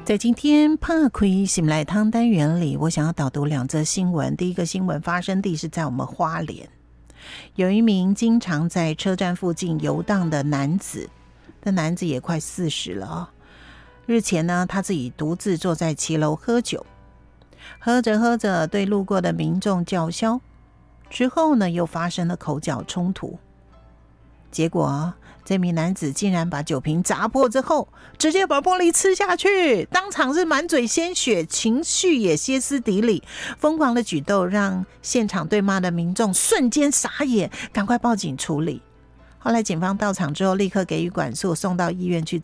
在今天怕亏醒来汤单元里，我想要导读2则新闻。第一个新闻发生地是在我们花莲，有一名经常在车站附近游荡的男子，这男子也快40了哦。日前呢，他自己独自坐在骑楼喝酒，喝着喝着对路过的民众叫嚣，之后呢又发生了口角冲突，结果这名男子竟然把酒瓶砸破之后，直接把玻璃吃下去，当场是满嘴鲜血，情绪也歇斯底里，疯狂的举动让现场对骂的民众瞬间傻眼，赶快报警处理。后来警方到场之后，立刻给予管束，送到医院去